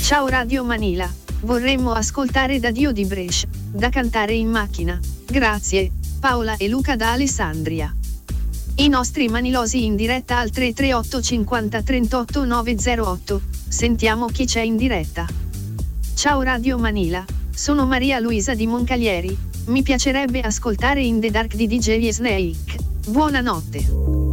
Ciao Radio Manila, vorremmo ascoltare Da Dio di Brescia, da cantare in macchina. Grazie, Paola e Luca da Alessandria. I nostri manilosi in diretta al 338 50 38 908, sentiamo chi c'è in diretta. Ciao Radio Manila, sono Maria Luisa di Moncalieri, mi piacerebbe ascoltare In the Dark di DJ Snake. Buonanotte.